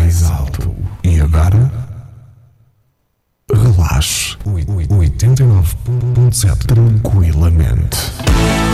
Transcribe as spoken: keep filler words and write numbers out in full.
mais alto. E agora, relaxe. oitenta e nove ponto sete tranquilamente.